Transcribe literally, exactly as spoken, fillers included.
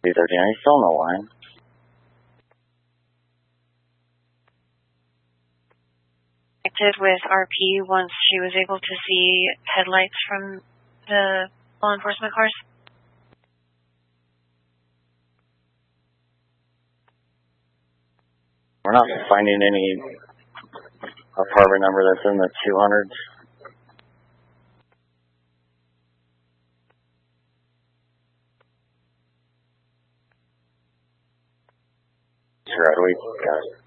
two thirteen, are you still on the line? Connected with R P once she was able to see headlights from the law enforcement cars. We're not finding any apartment number that's in the two hundreds. Sure, we got it.